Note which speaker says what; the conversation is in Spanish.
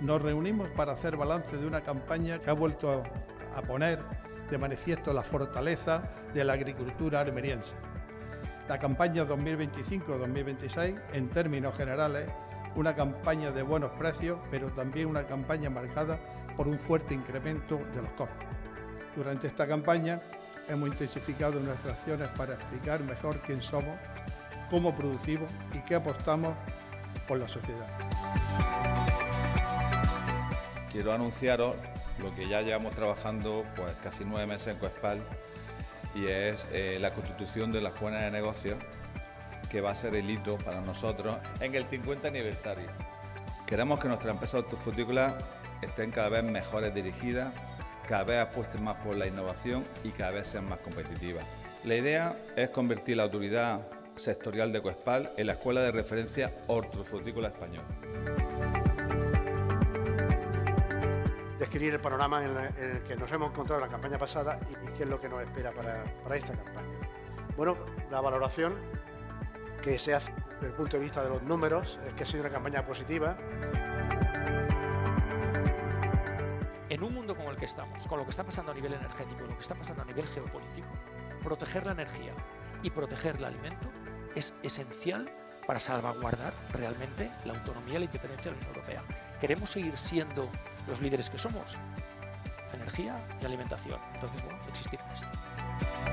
Speaker 1: Nos reunimos para hacer balance de una campaña que ha vuelto a poner de manifiesto la fortaleza de la agricultura almeriense. La campaña 2025-2026, en términos generales, una campaña de buenos precios, pero también una campaña marcada por un fuerte incremento de los costos. Durante esta campaña hemos intensificado nuestras acciones para explicar mejor quién somos, cómo producimos y qué apostamos por la sociedad.
Speaker 2: Quiero anunciaros lo que ya llevamos trabajando pues casi 9 meses en Coespal, y es la constitución de la Escuela de Negocios, que va a ser el hito para nosotros en el 50 aniversario. Queremos que nuestras empresas hortofrutícolas estén cada vez mejores dirigidas, cada vez apuesten más por la innovación y cada vez sean más competitivas. La idea es convertir la autoridad sectorial de Coespal en la escuela de referencia hortofrutícola española.
Speaker 3: Describir el panorama en el que nos hemos encontrado en la campaña pasada y qué es lo que nos espera para esta campaña. Bueno, la valoración que se hace desde el punto de vista de los números es que ha sido una campaña positiva.
Speaker 4: En un mundo como el que estamos, con lo que está pasando a nivel energético, lo que está pasando a nivel geopolítico, proteger la energía y proteger el alimento es esencial para salvaguardar realmente la autonomía y la independencia de la Unión Europea. ¿Queremos seguir siendo los líderes que somos? Energía y alimentación. Entonces, bueno, existir en esto.